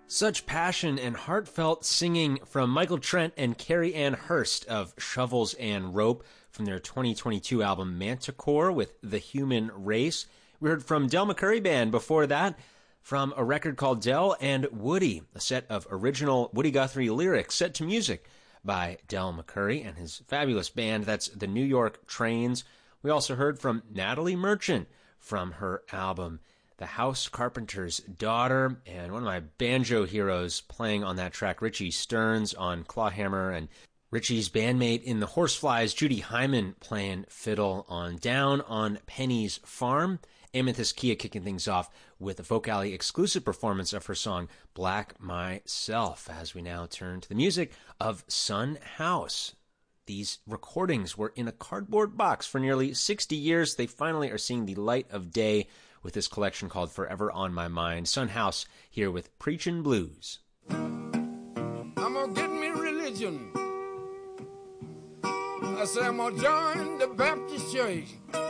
Such passion and heartfelt singing from Michael Trent and Carrie Ann Hurst of Shovels and Rope from their 2022 album Manticore with The Human Race. We heard from Del McCoury Band before that, from a record called Del and Woody, a set of original Woody Guthrie lyrics set to music by Del McCoury and his fabulous band. That's the New York Trains. We also heard from Natalie Merchant from her album The House Carpenter's Daughter, and one of my banjo heroes playing on that track, Richie Stearns on clawhammer, and Richie's bandmate in the Horseflies, Judy Hyman, playing fiddle on Down on Penny's Farm. Amethyst Kia kicking things off with a Folk Alley exclusive performance of her song Black Myself, as we now turn to the music of Son House. These recordings were in a cardboard box for nearly 60 years. They finally are seeing the light of day with this collection called Forever on My Mind. Son House here with Preachin' Blues. I'm gonna get me religion. I say I'm gonna join the Baptist church.